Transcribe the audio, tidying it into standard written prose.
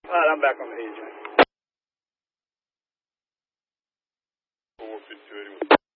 All right, I'm back on the AJ. 45281.